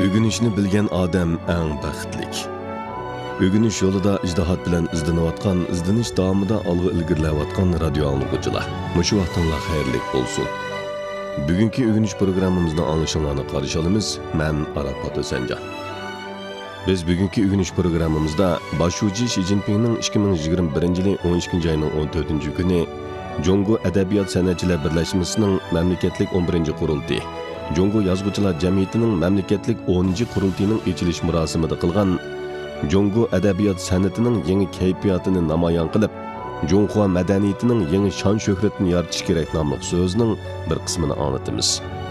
Ögünüşni bilgen odam eng baxtlik. Ögünüş yo'lida ijtihod bilan izlanayotgan, izlanish davomida olg'a ilgarilayotgan radio anglag'uchilar. Mushu vaqtinglar xayrli bo'lsin. Bugungi ögünüş programmamizning anglashinglarni qarshi olamiz. Men Arafat O'sanjon. Biz bugungi ögünüş programmamizda boshuvchi Xi Jinpingning 2021-yil 12 oyning 14 kuni Jongo Adabiyot San'atchilar Birlashmasining mamlakatlik 11-qurultiyi, Jongo Yozuvchilar Jamiyatining mamlakatlik 10-qurultiyining ochilish marosimida qilgan Jongo Adabiyot san'atining yangi kayfiyatini namoyon qilib, Jongo madaniyatining yangi shon-shuhratini yaratish kerak nomli so'zning bir qismini anlatamiz.